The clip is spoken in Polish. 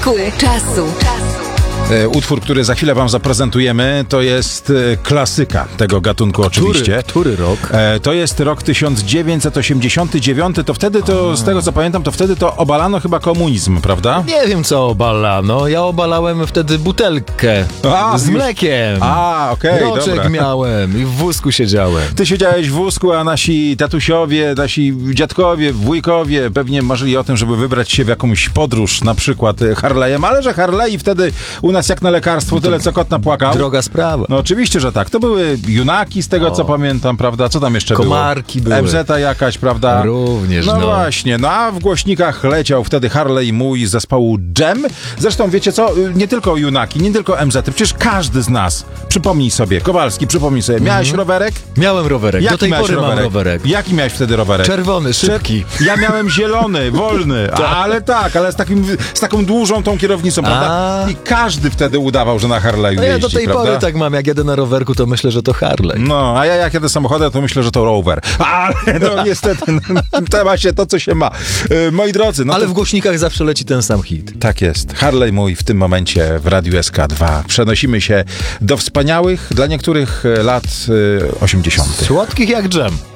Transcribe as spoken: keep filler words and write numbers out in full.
czasu. Utwór, który za chwilę wam zaprezentujemy, to jest klasyka tego gatunku oczywiście. Który, który rok? To jest rok tysiąc dziewięćset osiemdziesiąty dziewiąty, to wtedy to, z tego co pamiętam, to wtedy to obalano chyba komunizm, prawda? Nie wiem co obalano, ja obalałem wtedy butelkę A, z już- mlekiem. A, okej, Roczek dobra. miałem i w wózku siedziałem. Ty siedziałeś w wózku, a nasi tatusiowie, nasi dziadkowie, wujkowie pewnie marzyli o tym, żeby wybrać się w jakąś podróż, na przykład Harley'em, ale że Harley wtedy u nas jak na lekarstwo, tyle co kot napłakał. Droga sprawa. No oczywiście, że tak. To były junaki z tego, co pamiętam, prawda? Co tam jeszcze Komarki było? były. M Z jakaś, prawda? Również, no. no. właśnie. No a w głośnikach leciał wtedy Harley mój z zespołu Dżem. Zresztą wiecie co? Nie tylko junaki, nie tylko M Z. Przecież każdy z nas, przypomnij sobie, Kowalski, przypomnij sobie, miałeś Mhm. rowerek? Miałem rowerek, Jaki do tej miałeś pory rowerek? mam rowerek. Jaki miałeś wtedy rowerek? Czerwony, szybki. Ja miałem zielony, wolny, ale tak, ale z, takim, z taką dłużą tą kierownicą, prawda? A. I każdy wtedy udawał, że na Harley'u No ja jeździ, do tej prawda? pory tak mam, jak jedę na rowerku, to myślę, że to Harley. No, a ja jak jadę samochodem, to myślę, że to rower. Ale no niestety, to ma się to, co się ma. E, moi drodzy, no Ale to... w głośnikach zawsze leci ten sam hit. Tak jest. Harley mój w tym momencie w Radiu S K dwa. Przenosimy się do wspaniałych, dla niektórych e, lat e, osiemdziesiątych. Słodkich jak dżem.